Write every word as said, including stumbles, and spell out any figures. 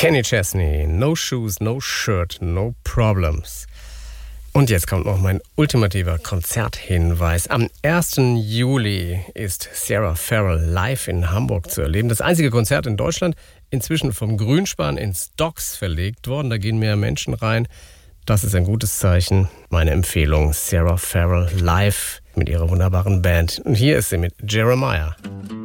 Kenny Chesney, No Shoes, No Shirt, No Problems. Und jetzt kommt noch mein ultimativer Konzerthinweis. Am ersten Juli ist Sarah Farrell live in Hamburg zu erleben. Das einzige Konzert in Deutschland, inzwischen vom Grünspan ins Docks verlegt worden. Da gehen mehr Menschen rein. Das ist ein gutes Zeichen. Meine Empfehlung, Sarah Farrell live mit ihrer wunderbaren Band. Und hier ist sie mit Jeremiah.